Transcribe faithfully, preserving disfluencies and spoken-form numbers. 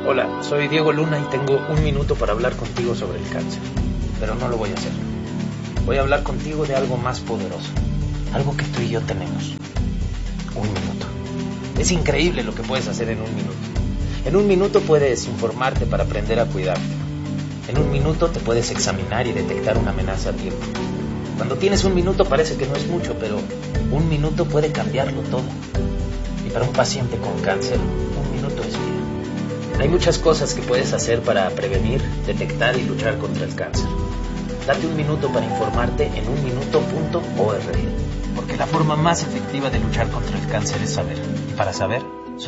Hola, soy Diego Luna y tengo un minuto para hablar contigo sobre el cáncer. Pero no lo voy a hacer. Voy a hablar contigo de algo más poderoso. Algo que tú y yo tenemos. Un minuto. Es increíble lo que puedes hacer en un minuto. En un minuto puedes informarte para aprender a cuidarte. En un minuto te puedes examinar y detectar una amenaza a tiempo. Cuando tienes un minuto parece que no es mucho, pero un minuto puede cambiarlo todo. Y para un paciente con cáncer, un minuto es vida. Hay muchas cosas que puedes hacer para prevenir, detectar y luchar contra el cáncer. Date un minuto para informarte en un minuto punto org. Porque la forma más efectiva de luchar contra el cáncer es saber. Y para saber,